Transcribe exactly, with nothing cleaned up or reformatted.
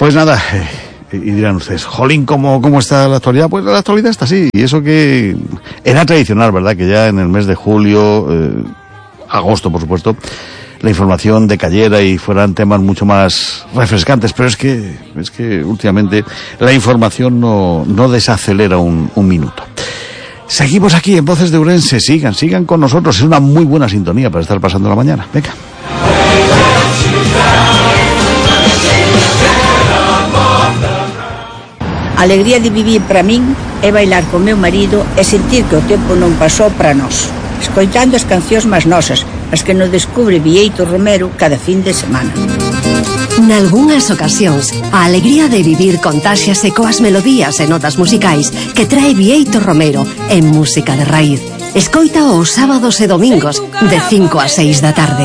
Pues nada, eh, y dirán ustedes, jolín, ¿cómo, ¿cómo está la actualidad? Pues la actualidad está así, y eso que era tradicional, ¿verdad? Que ya en el mes de julio, eh, agosto, por supuesto, la información decayera y fueran temas mucho más refrescantes, pero es que es que últimamente la información no, no desacelera un, un minuto. Seguimos aquí en Voces de Ourense, sigan, sigan con nosotros, es una muy buena sintonía para estar pasando la mañana. Venga. A alegría de vivir para min é bailar co meu marido e sentir que o tempo non pasou para nós, escoitando as cancións máis nosas, as que nos descubre Bieito Romero cada fin de semana. Nalgúnas ocasións, a alegría de vivir contáxiase coas melodías e notas musicais que trae Bieito Romero en Música de Raíz. Escoita os sábados e domingos de cinco a seis da tarde.